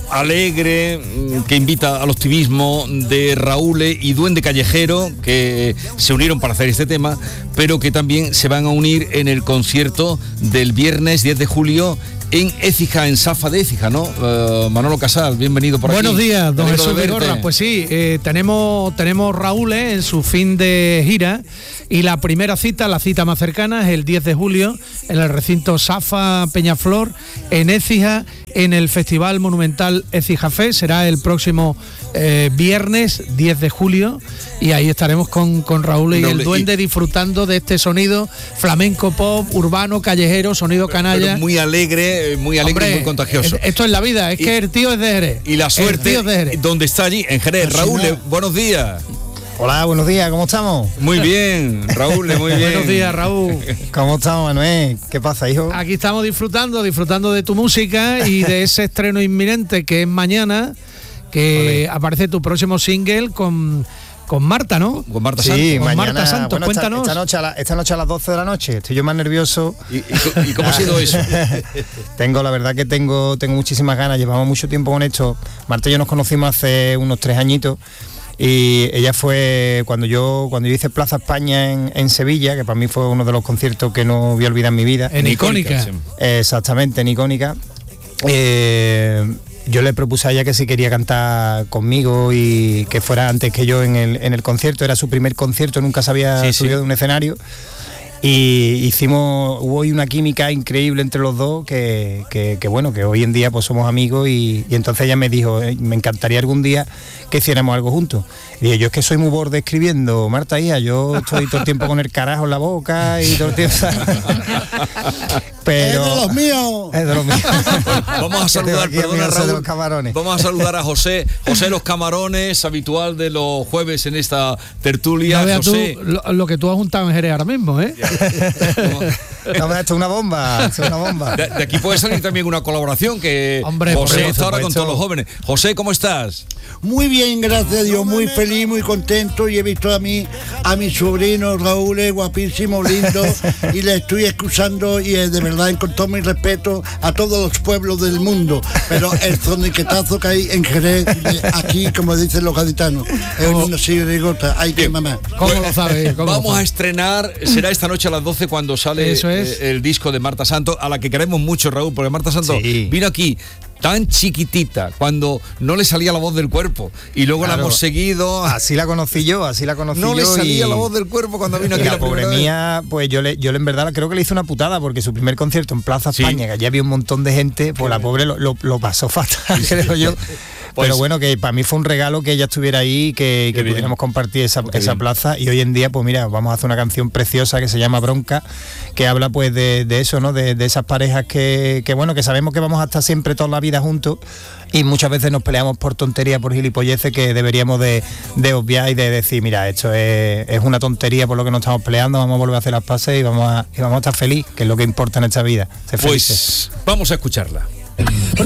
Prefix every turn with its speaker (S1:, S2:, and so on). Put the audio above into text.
S1: alegre, que invita al optimismo, de Raúl y Duende Callejero, que se unieron para hacer este tema, pero que también se van a unir en el concierto del viernes 10 de julio en Écija, en Safa de Écija, ¿no? Manolo Casal, bienvenido por aquí.
S2: Buenos días, don Jesús Vigorra. Pues sí, tenemos Raúl en su fin de gira, y la primera cita, la cita más cercana, es el 10 de julio en el recinto Safa Peñaflor, en Écija, en el Festival Monumental Écija Fe. Será el próximo viernes 10 de julio, y ahí estaremos con Raúl y el Duende disfrutando de este sonido flamenco, pop, urbano, callejero, sonido canalla.
S1: Pero muy alegre, muy muy contagioso.
S2: Esto es la vida, es que el tío es de Jerez.
S1: Y la suerte, donde está allí, en Jerez. Raúl, buenos días.
S3: Hola, buenos días, ¿cómo estamos?
S1: Muy bien, Raúl, muy bien.
S2: Buenos días, Raúl.
S3: ¿Cómo estamos, Manuel? ¿Qué pasa, hijo?
S2: Aquí estamos disfrutando de tu música y de ese estreno inminente que es mañana, que aparece tu próximo single con Marta, ¿no?
S1: Con Marta Santos.
S3: Sí,
S2: con
S3: mañana,
S2: Marta Santos, cuéntanos.
S3: Esta noche a las 12 de la noche, estoy yo más nervioso.
S1: ¿Y cómo ha sido eso?
S3: La verdad que tengo muchísimas ganas, llevamos mucho tiempo con esto. Marta y yo nos conocimos hace unos 3 añitos, y ella fue cuando yo hice Plaza España en Sevilla, que para mí fue uno de los conciertos que no voy a olvidar en mi vida.
S2: En Icónica.
S3: Exactamente, en Icónica. Yo le propuse a ella que si quería cantar conmigo y que fuera antes que yo en el concierto. Era su primer concierto, nunca se había subido de un escenario. Y hubo una química increíble entre los dos que hoy en día pues somos amigos, y entonces ella me dijo, me encantaría algún día que hiciéramos algo juntos. Y dije, yo es que soy muy borde escribiendo, Marta, hija, yo estoy todo el tiempo con el carajo en la boca y todo el tiempo. Pero
S4: es de los míos.
S3: Es de los míos.
S1: Vamos a saludar, perdona, Raúl, vamos a saludar a José Los Camarones, habitual de los jueves en esta tertulia.
S2: No veas
S1: José,
S2: tú lo que tú has juntado en Jerez ahora mismo, ¿eh?
S3: No, esto es una bomba,
S1: De aquí puede salir también una colaboración, que
S2: hombre,
S1: José está ahora con todos los jóvenes. José, ¿cómo estás?
S4: Muy bien, gracias a Dios, muy feliz, muy contento, y he visto a mi sobrino Raúl, es guapísimo, lindo, y le estoy escuchando, y de verdad, con todo mi respeto a todos los pueblos del mundo, pero el zoniquetazo que hay en Jerez, aquí, como dicen los gaditanos, es una sirigota, hay que mamar.
S2: ¿Cómo lo sabes?
S1: Vamos a estrenar, será esta noche a las 12 cuando sale el disco de Marta Santos, a la que queremos mucho, Raúl, porque Marta Santos vino aquí tan chiquitita, cuando no le salía la voz del cuerpo, y luego la hemos seguido.
S3: Así la conocí yo.
S1: No le salía la voz del cuerpo cuando vino aquí.
S3: La pobre mía, pues yo en verdad creo que le hice una putada, porque su primer concierto en Plaza España, que allí había un montón de gente, pues la pobre lo pasó fatal, creo yo. Pero bueno, que para mí fue un regalo que ella estuviera ahí, que pudiéramos compartir esa plaza, y hoy en día, pues mira, vamos a hacer una canción preciosa que se llama Bronca, que habla pues de eso, ¿no? De esas parejas que sabemos que vamos a estar siempre toda la vida juntos, y muchas veces nos peleamos por tontería, por gilipolleces que deberíamos de obviar y de decir, mira, esto es una tontería por lo que nos estamos peleando, vamos a volver a hacer las paces y vamos a estar felices, que es lo que importa en esta vida, ser felices.
S1: Pues vamos a escucharla.